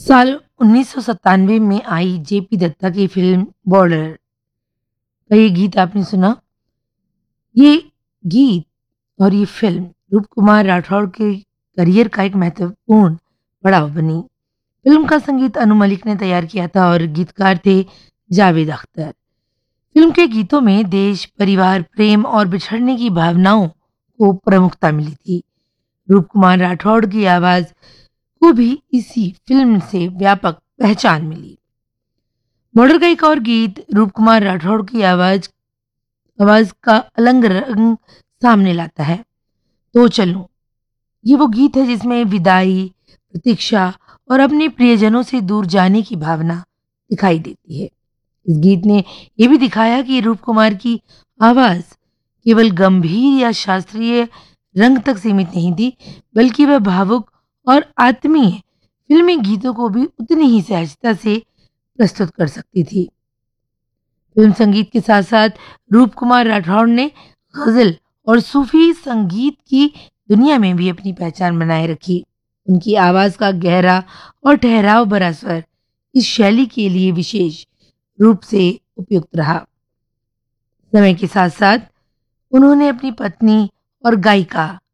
साल 1997 में आई जेपी दत्ता की फिल्म बॉर्डर का ये गीत आपने सुना? ये गीत और ये फिल्म रूप कुमार राठौड़ के करियर का एक महत्वपूर्ण पड़ाव बनी। फिल्म का संगीत अनु मलिक ने तैयार किया था और गीतकार थे जावेद अख्तर। फिल्म के गीतों में देश, परिवार, प्रेम और बिछड़ने की भावनाओं को प्रमुखता मिली थी। रूप कुमार राठौड़ की आवाज को भी इसी फिल्म से व्यापक पहचान मिली। बॉर्डर का एक और गीत रूप कुमार राठौड़ की आवाज आवाज का अलग रंग सामने लाता है। तो चलूं, ये वो गीत है जिसमें विदाई, प्रतीक्षा और अपने प्रियजनों से दूर जाने की भावना दिखाई देती है। इस गीत ने ये भी दिखाया कि रूप कुमार की आवाज केवल गंभीर या शास्त्रीय रंग तक सीमित नहीं थी, बल्कि वह भावुक और आत्मीय फिल्मी गीतों को भी उतनी ही सहजता से प्रस्तुत कर सकती थी। फिल्म संगीत के साथ साथ रूप कुमार राठौड़ ने गजल और सूफी संगीत की दुनिया में भी अपनी पहचान बनाए रखी। उनकी आवाज का गहरा और ठहराव भरा स्वर इस शैली के लिए विशेष रूप से उपयुक्त रहा। समय के साथ साथ उन्होंने अपनी पत्नी और गायिका